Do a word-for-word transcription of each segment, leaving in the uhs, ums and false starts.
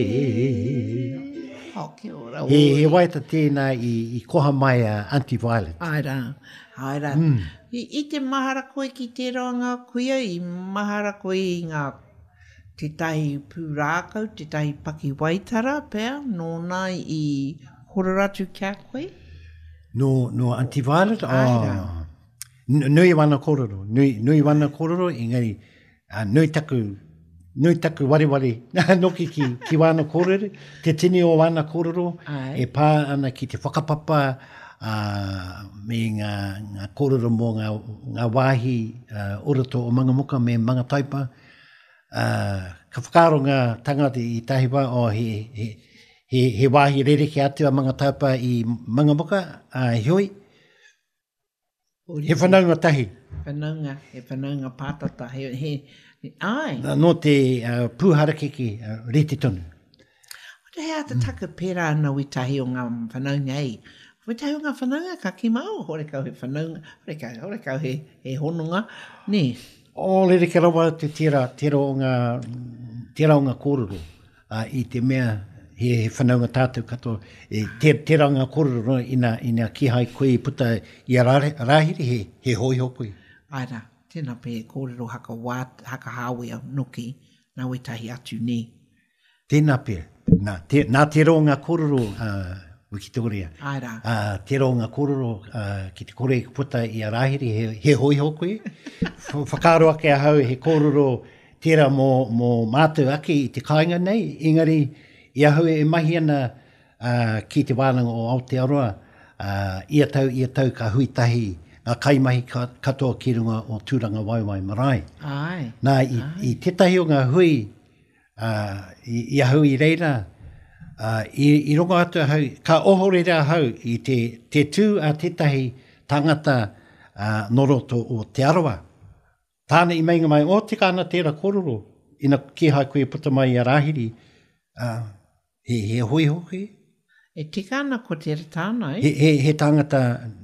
Oh, kia ora. He, he waita tēnā i, i koha mai a anti-violence. Aira, aira. Mm. I, I te mahara koe ki te roanga kuia, i mahara koe i ngā te tahi pūrākau, te tahi paki waitara, pēr, nō nai i hororatu kia koe. No, no anti-violence? Aira. Oh. Nui wana kororo, nui, nui wana kororo, engari, uh, nui taku, nui taku wari wari, noki ki, ki wana kororo, te tini o wana kororo, Ai. E pā ana ki te whakapapa, uh, me ngā, ngā kororo mō ngā, ngā wāhi, uh, orato o Mangamuka me Manga Taipa, uh, ka whakaro ngā tangata i tahiwa o he, he, he, he wāhi rereke atu a Manga Taipa i Mangamuka, uh, hioi, he whanaunga tahi. Whanaunga, he whanaunga pātata, he, he, he ai. No te uh, pūharakeke uh, reti tonu. O te hea te taka pērā ana ui tahi o ngā whanaunga ei. Ui tahi o ngā whanaunga ka ki mau, hore kau he whanaunga, hore kau, hore kau he, he honunga, ne. O lere ke rawa te tira, tira o ngā, tira o ngā kōrero uh, i te mea he, he whanaunga tātou katoa, e te, te ranga kororo ina, ina ki hai koe i puta i a rāhiri he, he hoi hokoi. Aira, tēnā pē kōrero haka, wāt, haka hāwea nuki, nā wei tahi atu ni. Tēnā pē, nā te, nā te ronga kororo uh, Wikitoria. Aira. Uh, te ronga kororo uh, ki te kore i puta i a rāhiri he, he hoi hokoi. Whakaro ake a hau he kororo tēra mō, mō mātou ake i te kāinga nei, engari ia hau e mahi ana uh, ki te wānanga o Aotearoa, uh, ia tau, ia tau ka hui tahi ngā kaimahi katoa ki runga o Tūranga Waiwai Marae. Ai. Nā, i, i tetahi o ngā hui, uh, i, ia hau i reira, uh, i, i runga atu hau, ka oho reira hau i te, te tū a tetahi tangata uh, noroto o Te Arawa. Tāna i mainga mai, o te kāna tērā kororo, ina ki hai koe puta mai a rāhiri, uh, he, he hoi hoki. E tikana ko te tāna, eh? He, he, he tangata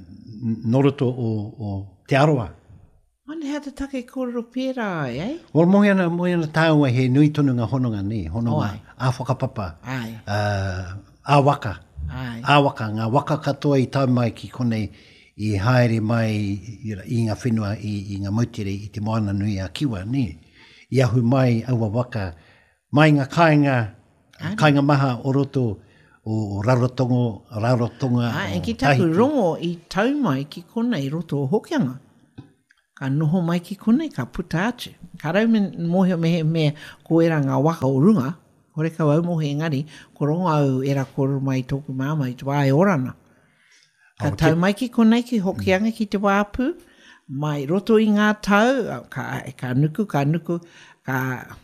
noroto o, o Te Arawa. Mane hea te take kororo pērā, eh? Wala mohi ana, mohi ana tāua he nui tonu ngā hononga ni, hononga Oi. a whakapapa, Ai. Uh, a waka, Ai. a waka, ngā waka katoa i tau mai ki konei i haere mai i, i ngā whenua, i, i ngā mautere i te moana nui a kiwa, ni. I ahu mai aua waka, mai ngā kāinga, kāinga maha o roto o rarotongo, rarotonga Ai, o en ki taku Tahiti. rongo i tau mai ki konei roto o Hokianga. Ka noho mai ki konei, ka puta atu. Ka rau me mohe me me ko era ngā waka o runga, hore kau au mohe engari, ko rongo au era koro mai tōku māma i te wā e orana. Ka Oh, tau te... mai ki konei ki Hokianga ki te wāpū, mai roto i ngā tau, ka, ka nuku, ka nuku, ka,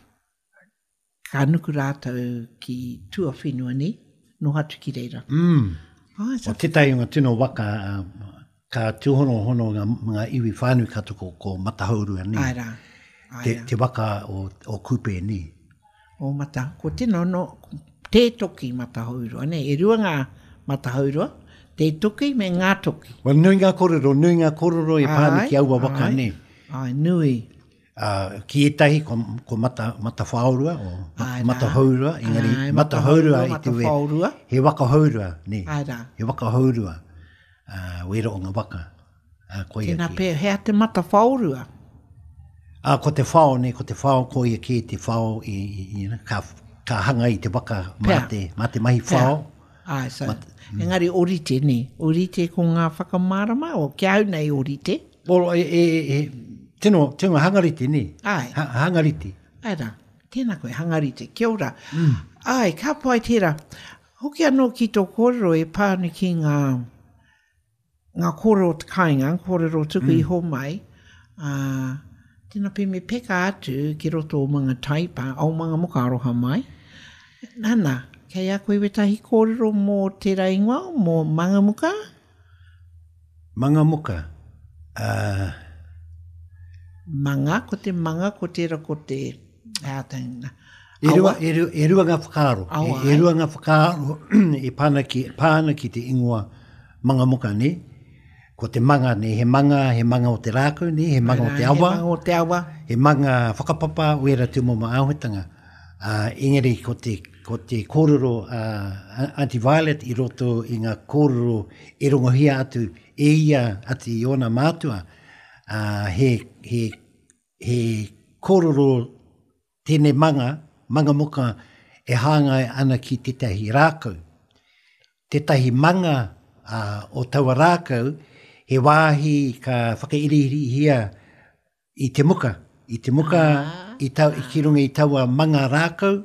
ka nuku rātou ki tua whenua ni, no hatu ki reira. Mm. Oh, O te tai o ngā tino waka, uh, ka tūhono hono ngā, ngā iwi whānui katu ko, ko matahaurua ni. Aira, aira. Te, te waka o, o kupe ni. O mata, ko tino no, te toki matahaurua, ne, e rua ngā matahaurua, te toki me ngā toki. Wa nui ngā kororo, nui ngā kororo e pāne ki aua waka ai, ni. Ai, nui. Uh, ki etahi ko, ko mata, mata whaurua o Ai, mata rā. haurua, engari Ai, mata mata haurua haurua, i te mata we, whaurua. he waka haurua ni. Ai, rā. He waka haurua, uh, wera o ngā waka. Uh, koe Tēnā aki. pē, hea te mata whaurua. Ah, ko te whao ni, ko te whao koe ki te whao i, i, i ka, ka hanga i te waka mate, mate mahi whao. Ai, so, mm. engari orite ni, orite ko ngā whakamārama, o kia au nei orite. Oro, e, e, e, tino, tino hangariti ni. Ai. Ha, hangariti. Ai rā, tēnā koe hangarite, kia ora. Mm. Ai, ka pai tērā, hoki anō ki tō kōrero e pāne ki ngā, ngā kōrero te kāinga, kōrero tuku mm. i ho mai, uh, tēnā pē me peka atu ki roto o Manga Taipa, au Mangamuka aroha mai. Nana, kei a koe wetahi kōrero mō te rainga, mō Mangamuka? Mangamuka. Uh, manga, ko te manga, ko te ra, ko te ātanga. E rua, e, rua, e rua ngā whakaaro. Awa, E, e rua ngā whakaaro e pāna ki, pāna ki te ingoa Mangamuka ni. Ko te manga ni, he manga, he manga o te rākau ni, he manga o te awa. He manga o te awa. He manga whakapapa, wera te moma āhuetanga. Uh, engari ko te ko te kōrero uh, Auntie Violet i roto i ngā kōrero e rongohia atu e ia atu i ona mātua. Uh, he, he, he kōrero tēne manga, manga muka e hāngai ana ki tētahi rākau. Tētahi manga uh, o taua rākau, he wāhi ka whakairihia i te muka. I te muka, ah. i, tau, i ki runga i taua manga rākau,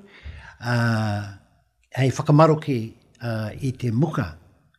uh, hei whakamaroke uh, i te muka.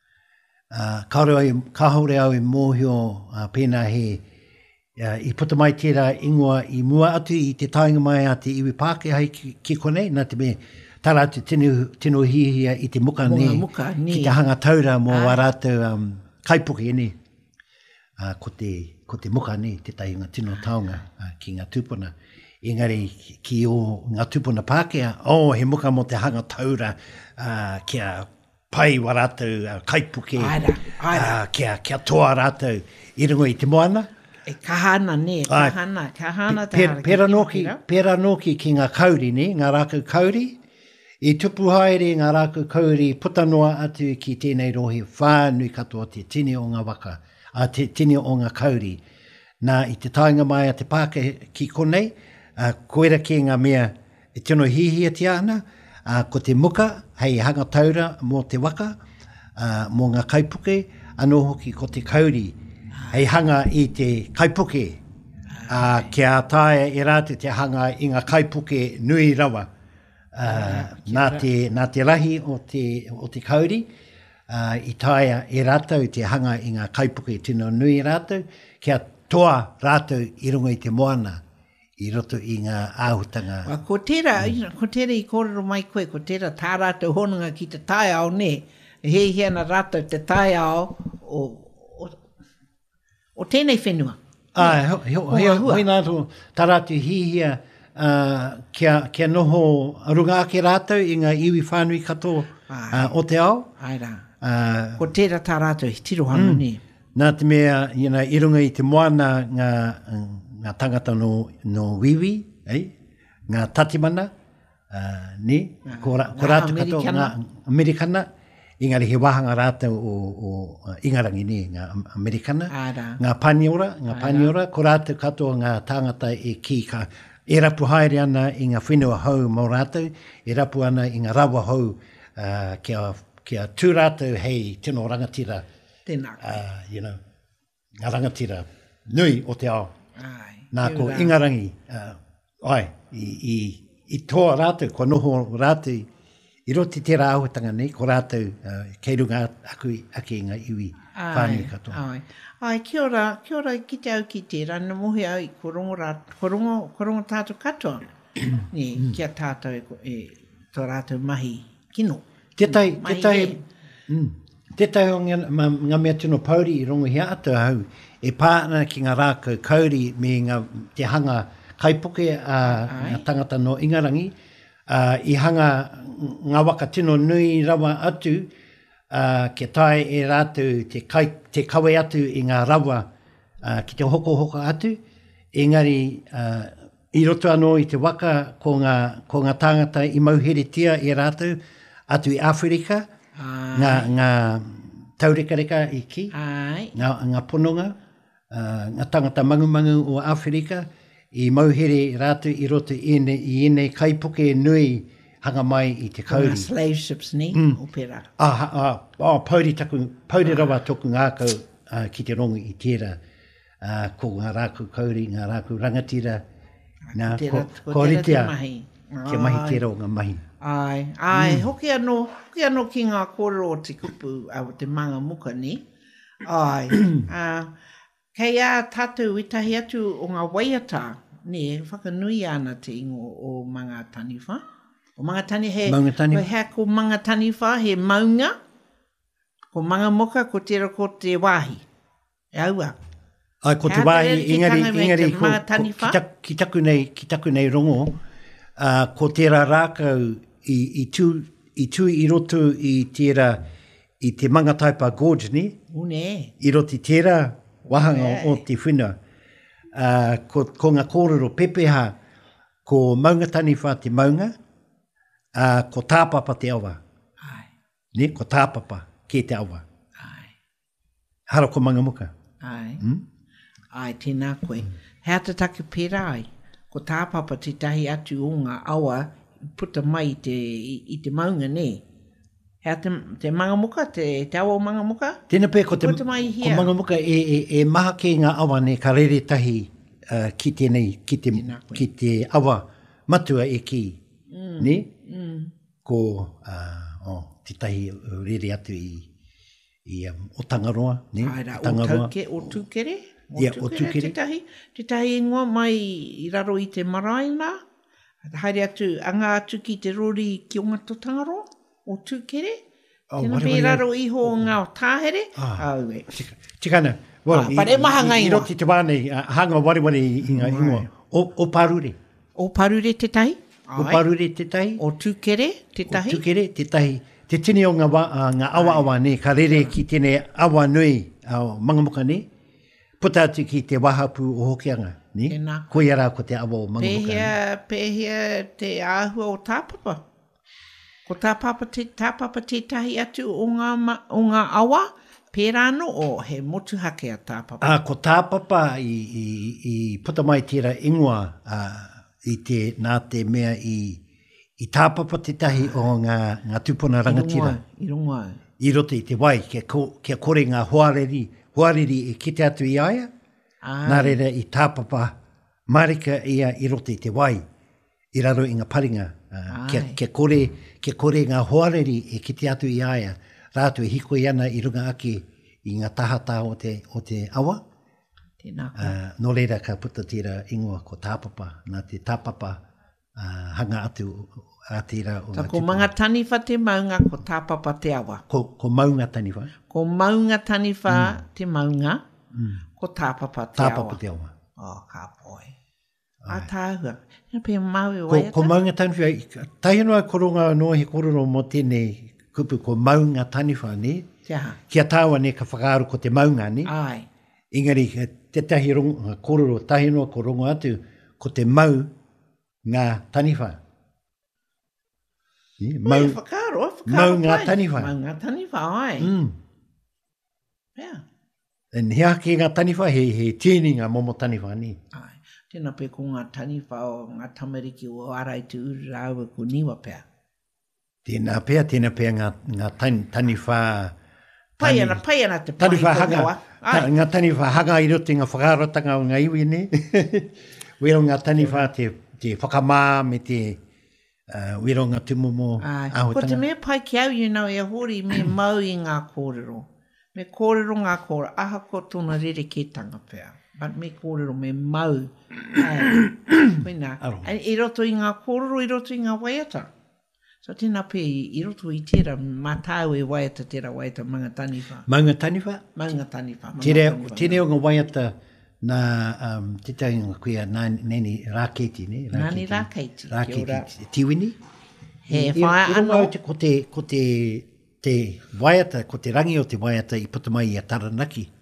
Uh, kahaure au e mōhio uh, pēnā he uh, i puta mai tērā ingoa i mua atu i te tainga mai a te iwi Pākehā hei ki, ki konei, nā te me tara atu tino, tino hihia i te muka ne, muka, ne, ki te hanga taura mō ah. warātou um, kaipuke ne, uh, ko, te, ko te muka ne, te tainga tino taonga uh, ki ngā tūpuna. Engari ki o ngā tūpuna Pākehā, o oh, he muka mo te hanga taura uh, kia pai wa rātou uh, kaipuke, aira, aira. Uh, kia, kia toa rātou i rungo i te moana. E kahana ne, kahana, kahana te hara. Pera noki, pera noki ki ngā kauri ne, ngā rākau kauri. I tupu haere ngā rākau kauri putanoa atu ki tēnei rohe whānui katoa te tini o ngā waka, a te tini o ngā kauri. Nā i te tainga mai a te Pākehā ki konei, uh, koera ki ngā mea e tino hihia te ana, uh, ko te muka, hei hanga taura mō te waka, uh, mō ngā kaipuke, anō hoki ko te kauri, hei hanga i te kaipuke, uh, kia tae e rātu te hanga i ngā kaipuke nui rawa. Uh, nā, te, nā te rahi o te, o te kauri, uh, i taia e rātou te hanga i ngā kaipuke tino nui rātou, kia toa rātou i runga i te moana, i roto i ngā āhutanga. Wa, ko tērā, mm. ko tērā i kōrero mai koe, ko tērā tā rātou honanga ki te tae ao ne, he hiana rātou te tae ao o, o, o tēnei whenua. Ai, hoi, hoi, hoi nātou, tā rātou hihia, uh, kia, kia noho runga ake rātou i ngā iwi whānui katoa uh, o te ao. Ai rā, uh, ko tērā tā rātou i tirohanu mm. ne. Nā te mea, you know, i runga i te moana ngā, ngā tangata no, no wiwi, eh? Ngā tatimana, uh, ne, ko, ra, ko rātu kato, ngā Amerikana, ingari he wahanga rātou o, o uh, ingarangi ne, ngā Amerikana, Ara. ngā paniora, ngā Ara. paniora, ko rātu kato ngā tangata e ki ka, e rapu haere ana i ngā whenua hau mō rātou, e rapu ana i ngā rawa hau, uh, kia, kia tū rātou hei tino rangatira, uh, you know, ngā rangatira nui o te ao. Ai, nā ko ingarangi, uh, ai, i, i, i toa rātou, ko noho rātou, i roti tērā ahutanga nei, ko rātou, uh, kei runga aku ake ngā iwi whānui katoa. Ai, ai, kia ora, kia ora ki te au ki tērā, na mohi au i korongo, rāt, korongo, korongo tātou katoa, ne, kia tātou e, e tō rātou mahi kino. Tētai, tētai, mm, tētai o ngā, ngā mea tino pauri i rongo hea atu hau, e pāna ki ngā rākau kauri me ngā te hanga kaipuke a uh, ngā tangata no ingarangi, uh, i hanga ngā waka tino nui rawa atu, uh, ke tae e rātou te, kai, te kawe atu i ngā rawa uh, ki te hoko hoko atu, engari uh, i roto anō i te waka ko ngā, ko ngā tangata i mauheretia e rātou atu i Afrika, ngā, ngā taurekareka i ki, ngā, ngā pononga, Uh, ngā tangata mangumangu o Afrika i mauhere rātou i roto i ene, i ene kaipuke nui hanga mai i te kauri. Ngā slave ships ni, mm. o pera. Ah, ah, ah, pauri, taku, pauri ah. rawa toku ngākau uh, ki te rongo i tērā. Uh, ko ngā rākau kauri, ngā rākau rangatira, ngā ko, ko, ko ritea, kia mahi tērā o ngā mahi. Ai, ai, mm. hoki anō, hoki anō ki ngā kōrero o te kupu au te manga muka ni. Ai, uh, kei a tātou i tahi atu o ngā waiata, ne, whakanui ana te ingo o manga taniwha. O manga tani he, tani. he ko manga taniwha, he maunga, ko manga moka, ko tera ko te wāhi. E aua. Ai, ko te wāhi, ingari, ingari, ko, ko, ki, tak, ki, taku nei, ki taku nei rongo, uh, ko tera rākau i, i, tū, i tū i roto i tera, i te manga taipa gorge, ne? O ne. I roti tera, wahanga yeah. o te whina, uh, ko, ko ngā kōrero pepeha, ko maunga taniwha te maunga, uh, ko tāpapa te awa. Ai. Ne, ko tāpapa ke te awa. Ai. Hara ko mangamuka. Ai. Hmm? Ai, tēnā koe. Hea te take pērā ai. Ko tāpapa te tahi atu o ngā awa puta mai te, i, i te maunga ne. Hea te, te mangamuka, te, te awa o mangamuka. Tēnā pē ko te, Puta mai ko hia. mangamuka e, e, e maha ke ngā awa ne ka rere tahi uh, ki tēnei, ki te, Tēnā koe. ki te awa matua e ki. Mm. Ne? Mm. Ko uh, oh, te tahi rere atu i, i um, o Tangaroa. Ne? Ai rā, o, Tangaroa. tauke, o tūkere. O Ia, o tūkere. Te tahi, te tahi ingoa mai i raro i te maraina. Haere atu, anga atu ki te rori ki o ngato Tangaroa. O tūkere. Oh, Tēnā ware, pē ware, raro iho o ngā o tāhere. Ah. Au e. Tika, tikana. Well, Ah, pare maha ngai i, i ingoa. roti te wānei, uh, hanga wari wari i ngā ingoa. O, o Parure. O Parure te tahi. O Parure te tahi. O tūkere te tahi. O Tukere te tahi. Te tini o ngā, wa, uh, ngā awa awa ne, ka rere ki tēne awa nui au mangamuka ne. Puta atu ki te wahapu o Hokianga. Ne? Tēnā. Ko ia rā ko te awa o mangamuka. Pēhea, pēhea te āhua o tāpapa. Ko tāpapa te, tāpapa te tahi atu o ngā, ma, o ngā awa, pērāno o he motuhake a tāpapa. A ko tāpapa i, i, i puta mai tira ingoa uh, i te nā te mea i, i tāpapa te tahi o ngā, ngā tūpuna rangatira. I runga. I roto i te wai, kia, ko, kia kore ngā hoareri, hoareri e kite atu i aia, Ai. nā reira i tāpapa marika ia i roto i te wai, i raro i ngā paringa. Uh, kia, Ai. kia, kore, kia kore ngā hoareri e kite atu i aia, rātu e hiko i ana i runga ake i ngā tahata o te, o te awa. Tēnā. Uh, no reira ka puta tira ingoa ko tāpapa, nā te tāpapa uh, hanga atu a tira o Tā ngā ko tupuna. manga taniwha te maunga ko tāpapa te awa. Ko, ko maunga taniwha, Ko maunga taniwha mm. te maunga, mm. ko tāpapa te tāpapa awa. te awa. O, ka poe. A tāhua. Nā pē mau e Ko, waiata. ko maunga taniwha, tahi noa koronga noa he kororo mo tēnei kupu ko maunga taniwha ne, Te aha. kia tāua ne ka whakaaru ko te maunga ne, Ai. engari te tahi rongo, kororo, tahi noa ko rongo atu, ko te mau ngā taniwha. Ne, Mau. mau, Whakaro, whakaro mau ngā pai. taniwha. Mau ngā taniwha, ai. mm. Yeah. En hea ke ngā taniwha, he, he tēni ngā momo taniwha ni. Ai. Tēnā pē ko ngā taniwha o ngā tamariki o arai tu uru rāua ko niwa pēr. Tēnā pēr, tēnā pēr ngā, ngā tani, taniwha... Pai ana, pai ana te pai Taniwha ko hanga, ngawa. ta, Ai. ngā taniwha hanga i roto i ngā whakarotanga o ngā iwi ne. Wero ngā taniwha te, te whakamā me te uh, wero ngā tumumo Ai. Ko te ahotanga. mea pai ki au, you know, e hori me mau i ngā kōrero. Me kōrero ngā kōrero, aha ko tōna rere ketanga pēr. But me kōrero me mau. Ai. Koina. Aro. And i roto i ngā kōrero, i roto i ngā waiata. So tēnā pē, i roto i tērā, mātāu e waiata tērā waiata manga taniwha. Maunga taniwha, Manga taniwha. manga tere, taniwha. tere o ngā waiata nā, um, te tai ngā kuia, nā, nēni rāketi ne. Nāni rākeiti, kia Rāketi, ora. tiwini. He I- i- whae i runga anō. au te, ko te, ko te, te waiata, ko te rangi o te waiata i puta mai i a Taranaki.